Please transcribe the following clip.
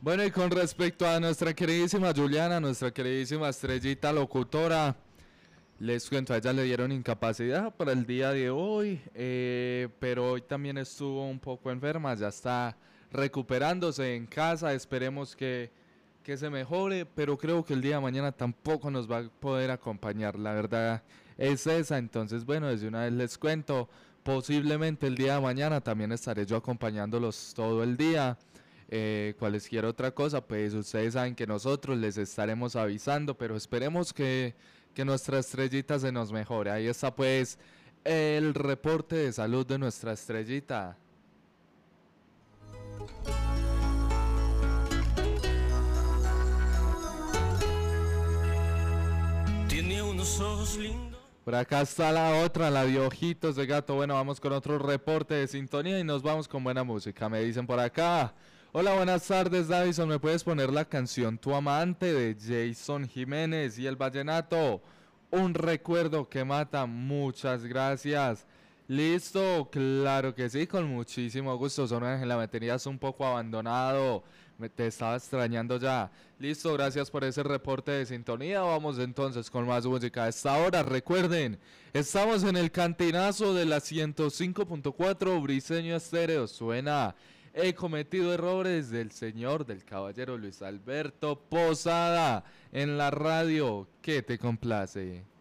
Bueno, y con respecto a nuestra queridísima Juliana, nuestra queridísima estrellita locutora, les cuento, a ella le dieron incapacidad para el día de hoy, pero hoy también estuvo un poco enferma, ya está recuperándose en casa, esperemos que se mejore, pero creo que el día de mañana tampoco nos va a poder acompañar, la verdad es esa. Entonces bueno, desde una vez les cuento, posiblemente el día de mañana también estaré yo acompañándolos todo el día. Cualesquiera otra cosa, pues ustedes saben que nosotros les estaremos avisando, pero esperemos que nuestra estrellita se nos mejore. Ahí está pues el reporte de salud de nuestra estrellita. Tiene unos ojos lindos. Por acá está la otra, la de ojitos de gato. Bueno, vamos con otro reporte de sintonía y nos vamos con buena música. Me dicen por acá. Hola, buenas tardes, Davison. ¿Me puedes poner la canción Tu Amante de Jason Jiménez y el vallenato? Un recuerdo que mata. Muchas gracias. Listo, claro que sí, con muchísimo gusto. Son Ángela, me tenías un poco abandonado, te estaba extrañando ya. Listo, gracias por ese reporte de sintonía. Vamos entonces con más música. A esta hora, recuerden, estamos en el cantinazo de la 105.4 Briseño Estéreo. Suena He cometido errores del señor, del caballero Luis Alberto Posada en la radio. ¿Qué te complace?